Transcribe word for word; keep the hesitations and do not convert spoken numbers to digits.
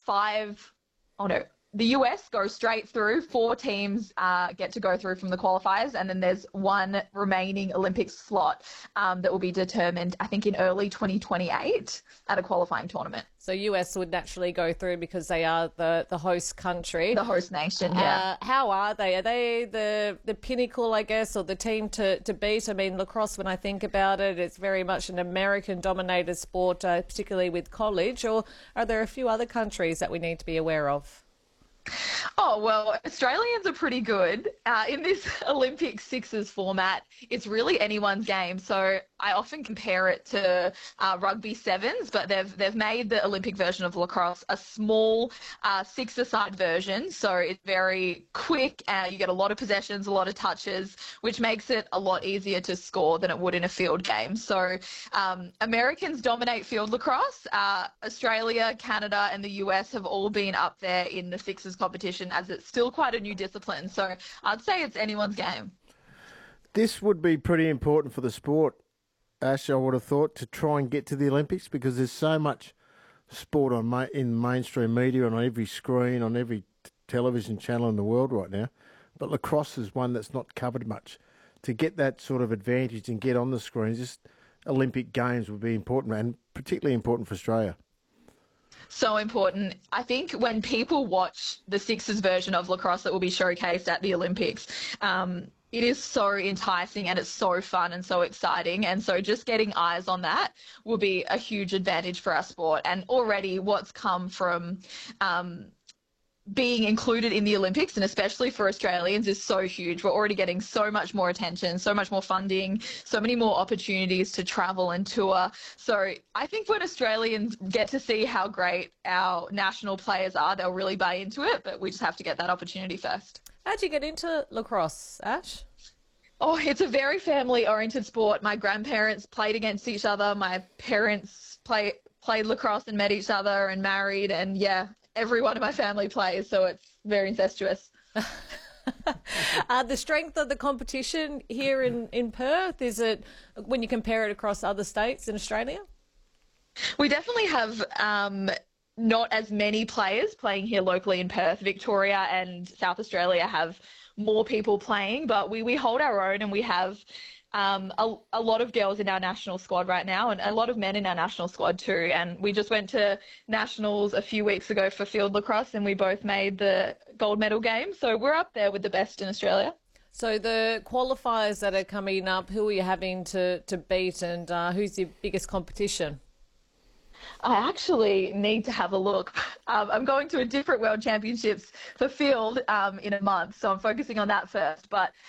five, oh no, the U S goes straight through. Four teams uh, get to go through from the qualifiers, and then there's one remaining Olympic slot um, that will be determined, I think, in early twenty twenty-eight at a qualifying tournament. So U S would naturally go through because they are the, the host country. The host nation, yeah. Uh, how are they? Are they the, the pinnacle, I guess, or the team to, to beat? I mean, lacrosse, when I think about it, it's very much an American-dominated sport, uh, particularly with college. Or are there a few other countries that we need to be aware of? Oh, well, Australians are pretty good. Uh, in this Olympic sixes format, it's really anyone's game. So I often compare it to uh, rugby sevens, but they've they've made the Olympic version of lacrosse a small uh, six-a-side version. So it's very quick. Uh, you get a lot of possessions, a lot of touches, which makes it a lot easier to score than it would in a field game. So um, Americans dominate field lacrosse. Uh, Australia, Canada, and the U S have all been up there in the sixes competition, as it's still quite a new discipline. So I'd say it's anyone's game. This would be pretty important for the sport, Ash, I would have thought, to try and get to the Olympics, because there's so much sport on ma- in mainstream media, on every screen, on every t- television channel in the world right now. But lacrosse is one that's not covered much. To get that sort of advantage and get on the screens, just Olympic Games would be important, and particularly important for Australia. So important. I think when people watch the sixes version of lacrosse that will be showcased at the Olympics, um, it is so enticing and it's so fun and so exciting. And so just getting eyes on that will be a huge advantage for our sport. And already what's come from um, being included in the Olympics, and especially for Australians, is so huge. We're already getting so much more attention, so much more funding, so many more opportunities to travel and tour. So I think when Australians get to see how great our national players are, they'll really buy into it, but we just have to get that opportunity first. How'd you get into lacrosse, Ash? Oh, it's a very family-oriented sport. My grandparents played against each other. My parents play, played lacrosse and met each other and married, and yeah, everyone in my family plays, so it's very incestuous. uh, the strength of the competition here in, in Perth, is it, when you compare it across other states in Australia? We definitely have um, not as many players playing here locally in Perth. Victoria and South Australia have more people playing, but we, we hold our own, and we have Um, a, a lot of girls in our national squad right now, and a lot of men in our national squad too. And we just went to nationals a few weeks ago for field lacrosse, and we both made the gold medal game. So we're up there with the best in Australia. So the qualifiers that are coming up, who are you having to, to beat, and uh, who's your biggest competition? I actually need to have a look. Um, I'm going to a different World Championships for field um, in a month, so I'm focusing on that first. But